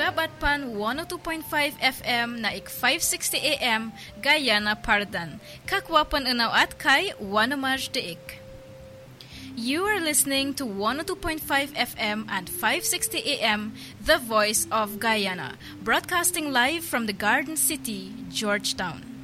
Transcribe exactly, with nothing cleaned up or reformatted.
Pangabat pan one oh two point five F M na ik five sixty A M Guyana Pardan. Kakwapan unaw at kay Wanamaj Deik. You are listening to one oh two point five F M and five sixty A M, The Voice of Guyana, broadcasting live from the Garden City, Georgetown.